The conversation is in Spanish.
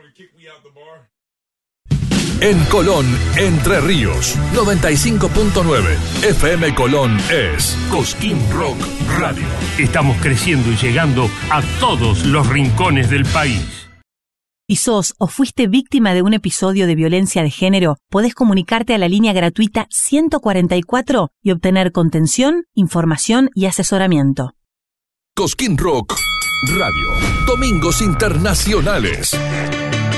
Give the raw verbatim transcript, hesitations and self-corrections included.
En Colón, Entre Ríos, noventa y cinco punto nueve. F M Colón es Cosquín Rock Radio. Estamos creciendo y llegando a todos los rincones del país. Si sos o fuiste víctima de un episodio de violencia de género, podés comunicarte a la línea gratuita ciento cuarenta y cuatro y obtener contención, información y asesoramiento. Cosquín Rock Radio. Domingos Internacionales.